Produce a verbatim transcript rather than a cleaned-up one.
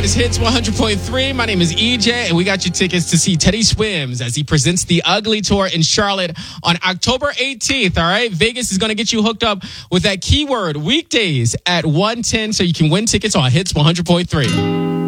is Hits one hundred point three. My name is E J, and we got you tickets to see Teddy Swims as he presents the Ugly Tour in Charlotte on October eighteenth, all right? Vegas is going to get you hooked up with that keyword weekdays at one ten so you can win tickets on Hits one hundred point three.